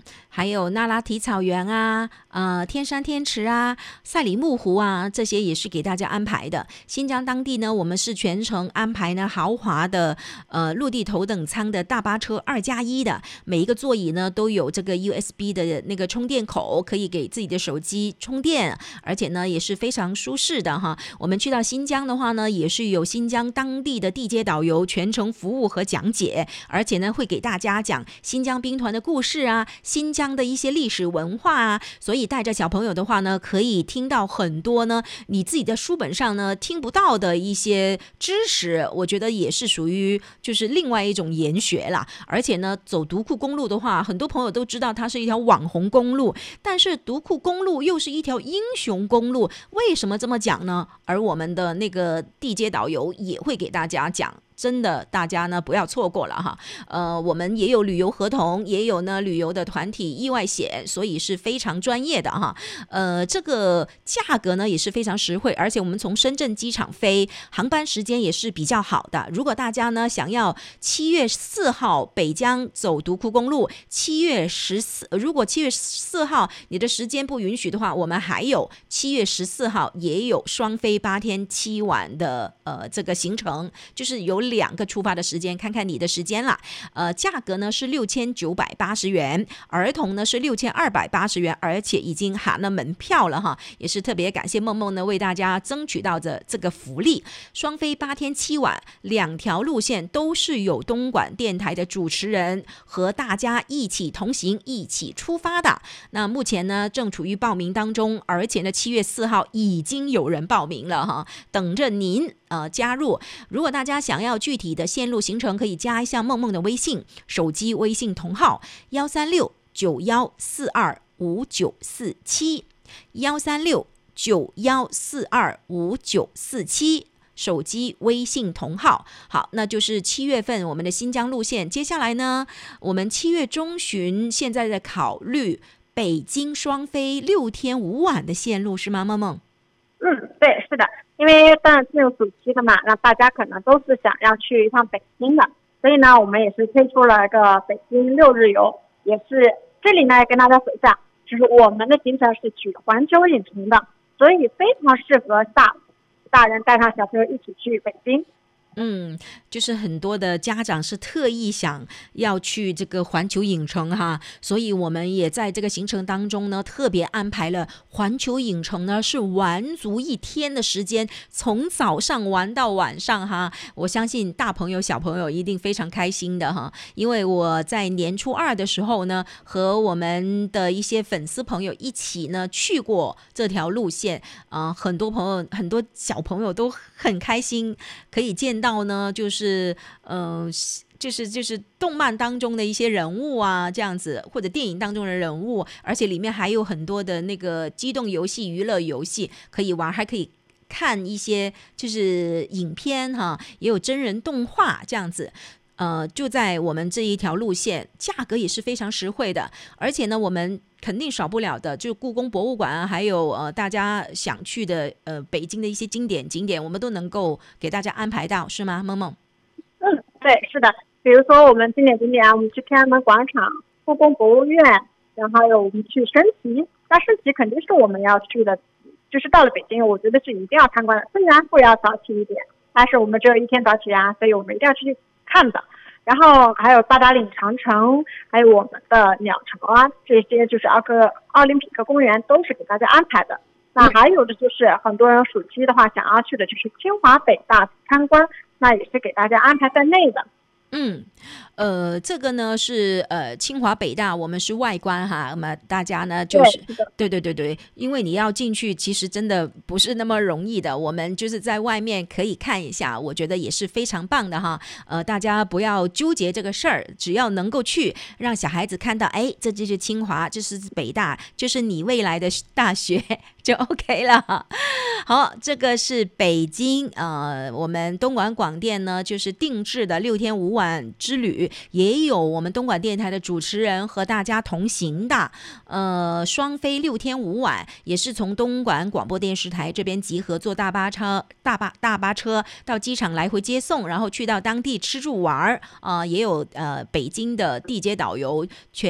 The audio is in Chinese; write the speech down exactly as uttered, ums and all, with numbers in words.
还有那拉提草原啊，呃，天山天池啊，赛里木湖啊，这些也是给大家安排的。新疆当地呢，我们是全程安排呢豪华的呃陆地头等舱的大巴车二加一的，每一个座椅呢都有这个 U S B 的那个充电口，可以给自己的手机充电，而且呢也是非常舒适的哈。我们去到新疆的话呢，也是有新疆当地的地接导游全程服务和讲解，而且呢会给大家讲新疆兵团的故事啊，新疆的一些历史文化啊，所以带着小朋友的话呢，可以听到很多呢你自己在书本上呢听不到的一些知识，我觉得也是属于就是另外一种研学啦。而且呢，走独库公路的话，很多朋友都知道它是一条网红公路，但是独库公路又是一条英雄公路，为什么这么讲呢？而我们的那个地接导游也会给大家讲。真的，大家呢不要错过了哈。呃，我们也有旅游合同，也有呢旅游的团体意外险，所以是非常专业的哈。呃，这个价格呢也是非常实惠，而且我们从深圳机场飞，航班时间也是比较好的。如果大家呢想要七月四号北疆走独库公路，七月十四，如果七月四号你的时间不允许的话，我们还有七月十四号也有双飞八天七晚的呃这个行程，就是有两个出发的时间，看看你的时间啦。呃，价格呢是六千九百八十元，儿童呢是六千二百八十元，而且已经含了门票了哈。也是特别感谢梦梦呢为大家争取到的这个福利，双飞八天七晚，两条路线都是有东莞电台的主持人和大家一起同行，一起出发的。那目前呢正处于报名当中，而且呢七月四号已经有人报名了哈，等着您呃加入。如果大家想要具体的线路行程，可以加一下梦梦的微信，手机微信同号幺三六九幺四二五九四七幺三六九幺四二五九四七。手机微信同号。好，那就是七月份我们的新疆路线。接下来呢，我们七月中旬现在在考虑北京双飞六天五晚的线路，是吗，梦梦？ 嗯，对，是的。因为当然进入暑期的嘛，那大家可能都是想要去一趟北京的，所以呢，我们也是推出了一个北京六日游，也是这里呢跟大家说一下，就是我们的行程是去环球影城的，所以非常适合大大人带上小朋友一起去北京。 嗯，就是很多的家长是特意想要去这个环球影城哈，所以我们也在这个行程当中呢，特别安排了环球影城呢是玩足一天的时间，从早上玩到晚上哈。我相信大朋友小朋友一定非常开心的哈，因为我在年初二的时候呢，和我们的一些粉丝朋友一起呢去过这条路线啊、呃，很多朋友很多小朋友都很开心，可以见到呢，就是嗯、呃，就是就是动漫当中的一些人物啊，这样子，或者电影当中的人物，而且里面还有很多的那个机动游戏、娱乐游戏可以玩，还可以看一些就是影片哈，也有真人动画这样子。呃，就在我们这一条路线，价格也是非常实惠的，而且呢，我们肯定少不了的，就故宫博物馆啊，还有呃大家想去的呃北京的一些经典景点，我们都能够给大家安排到，是吗，梦梦？ 嗯，对，是的。比如说我们经典景点啊，我们去天安门广场、故宫博物院，然后还有我们去升旗，那升旗肯定是我们要去的，就是到了北京，我觉得是一定要参观的。虽然会要早起一点，但是我们只有一天早起啊，所以我们一定要去看的。然后还有八达岭长城，还有我们的鸟巢啊，这些就是奥克奥林匹克公园都是给大家安排的。那还有的就是很多人暑期的话想要去的就是清华北大参观，那也是给大家安排在内的。 嗯，呃，这个呢是呃清华北大，我们是外观哈，那么大家呢就是对对对对，因为你要进去，其实真的不是那么容易的。我们就是在外面可以看一下，我觉得也是非常棒的哈。呃，大家不要纠结这个事儿，只要能够去，让小孩子看到，哎，这就是清华，这是北大，这是你未来的大学，就 OK 了。好，这个是北京呃，我们东莞广电呢就是定制的六天五晚之旅，也有我们东莞电台的主持人和大家同行的，呃，双飞六天五晚，也是从东莞广播电视台这边集合，坐大巴车、大巴大巴车到机场来回接送，然后去到当地吃住玩啊、呃，也有呃北京的地接导游全。